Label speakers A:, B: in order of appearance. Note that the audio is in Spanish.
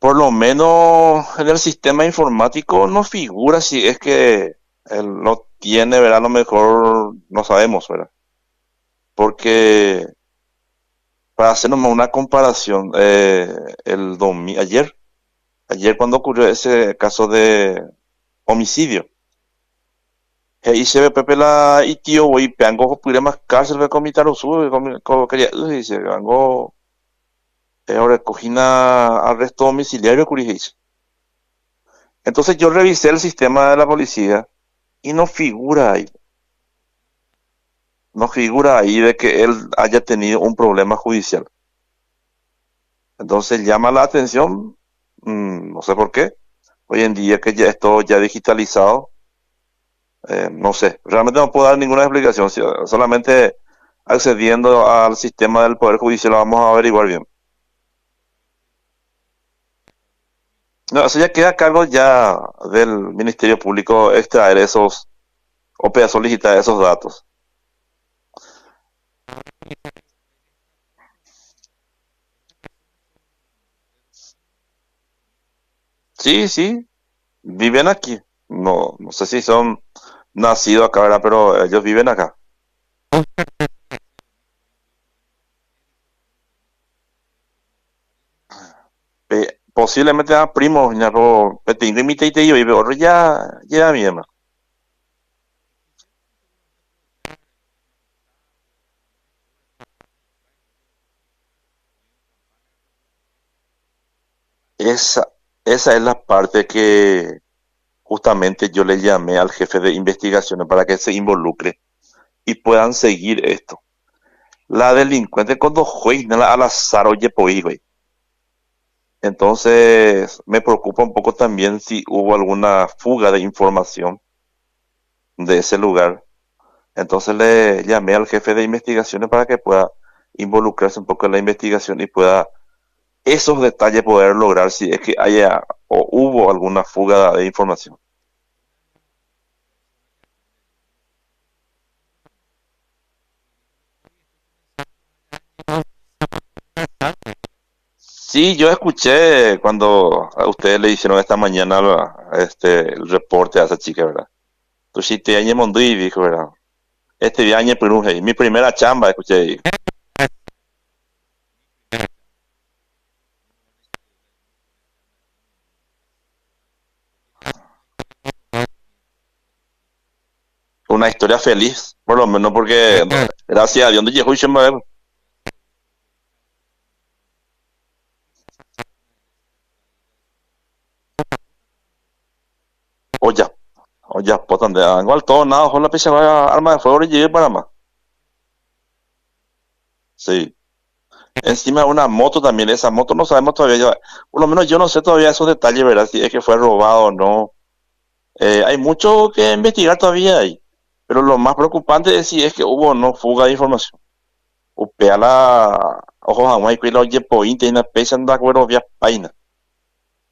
A: Por lo menos en el sistema informático no figura si es que él no tiene, ¿verdad? A lo mejor no sabemos, ¿verdad? Porque para hacer nomás una comparación, ayer cuando ocurrió ese caso de homicidio, y se ve Pepe la y tío, güey, peango pide más cárcel de comitar su, quería, dice, vengo, ahora cogina arresto domiciliario, dice. Entonces yo revisé el sistema de la policía y no figura ahí de que él haya tenido un problema judicial. Entonces llama la atención, no sé por qué. Hoy en día que ya es todo ya digitalizado, no sé, realmente no puedo dar ninguna explicación, solamente accediendo al sistema del Poder Judicial lo vamos a averiguar bien. No, eso ya queda a cargo ya del Ministerio Público extraer esos, o solicitar esos datos. Sí, sí, viven aquí. No, no sé si son nacidos acá, ¿verdad? Pero ellos viven acá. Posiblemente a primos, ya, pero te invité y te digo, y veo, ya, mi hermano. Esa, esa es la parte que justamente yo le llamé al jefe de investigaciones para que se involucre y puedan seguir esto. La delincuente cuando juega al azar oye pues, güey. Entonces me preocupa un poco también si hubo alguna fuga de información de ese lugar. Entonces le llamé al jefe de investigaciones para que pueda involucrarse un poco en la investigación y pueda esos detalles poder lograr si es que haya o hubo alguna fuga de información. Sí, yo escuché cuando a ustedes le hicieron esta mañana el reporte a esa chica, ¿verdad? Tú sí te añe mondui, dijo, ¿verdad? Este viaje peruje, mi primera chamba, escuché. Una historia feliz, por lo menos porque gracias a Dios no llegó y se me o ya, o ya, pues donde igual todo nada, ojalá pise vaya arma de fuego y llegue para más. Sí. Encima una moto también, esa moto no sabemos todavía, por lo menos yo no sé todavía esos detalles, ¿verdad? Si es que fue robado o no. Hay mucho que investigar todavía ahí, pero lo más preocupante es si es que hubo o no fuga de información. Upea la ojos a guay que lo oye po inte y na pesa anda cuero via paina.